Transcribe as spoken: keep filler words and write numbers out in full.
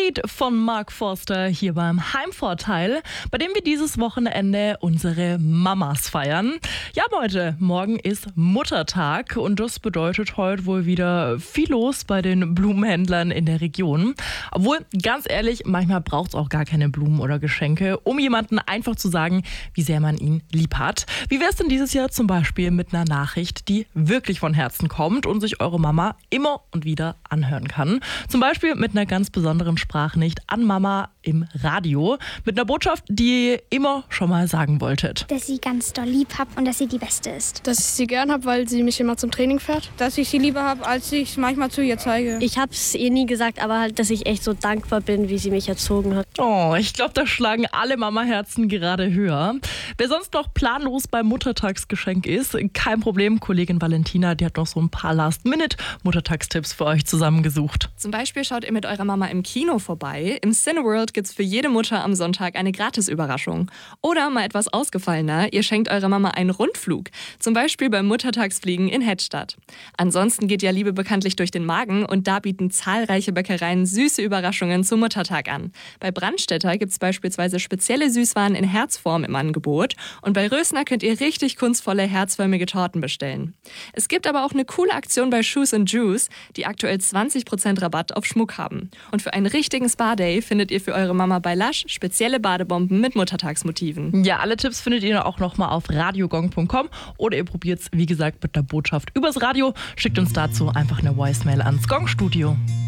Lied von Mark Forster hier beim Heimvorteil, bei dem wir dieses Wochenende unsere Mamas feiern. Ja, Leute, morgen ist Muttertag und das bedeutet heute wohl wieder viel los bei den Blumenhändlern in der Region. Obwohl, ganz ehrlich, manchmal braucht es auch gar keine Blumen oder Geschenke, um jemanden einfach zu sagen, wie sehr man ihn lieb hat. Wie wäre es denn dieses Jahr zum Beispiel mit einer Nachricht, die wirklich von Herzen kommt und sich eure Mama immer und wieder anhören kann? Zum Beispiel mit einer ganz besonderen Sprachnachricht an Mama im Radio, mit einer Botschaft, die ihr immer schon mal sagen wolltet. Dass ich sie ganz doll lieb habe und dass sie die Beste ist. Dass ich sie gern habe, weil sie mich immer zum Training fährt. Dass ich sie lieber habe, als ich es manchmal zu ihr zeige. Ich habe es ihr nie gesagt, aber halt, dass ich echt so dankbar bin, wie sie mich erzogen hat. Oh, ich glaube, da schlagen alle Mama-Herzen gerade höher. Wer sonst noch planlos beim Muttertagsgeschenk ist, kein Problem. Kollegin Valentina, die hat noch so ein paar Last-Minute-Muttertagstipps für euch zusammengesucht. Zum Beispiel schaut ihr mit eurer Mama im Kino vorbei. Im Cineworld gibt's für jede Mutter am Sonntag eine Gratis-Überraschung. Oder mal etwas ausgefallener, ihr schenkt eurer Mama einen Rundflug. Zum Beispiel beim Muttertagsfliegen in Hedstadt. Ansonsten geht ja Liebe bekanntlich durch den Magen und da bieten zahlreiche Bäckereien süße Überraschungen zum Muttertag an. Bei Brandstätter gibt's beispielsweise spezielle Süßwaren in Herzform im Angebot und bei Rösner könnt ihr richtig kunstvolle herzförmige Torten bestellen. Es gibt aber auch eine coole Aktion bei Shoes and Juice, die aktuell zwanzig Prozent Rabatt auf Schmuck haben. Und für einen richtigen Spa-Day findet ihr für eure Mama bei Lush spezielle Badebomben mit Muttertagsmotiven. Ja, alle Tipps findet ihr auch nochmal auf radiogong punkt com oder ihr probiert es, wie gesagt, mit der Botschaft übers Radio. Schickt uns dazu einfach eine Voicemail ans Gong Studio.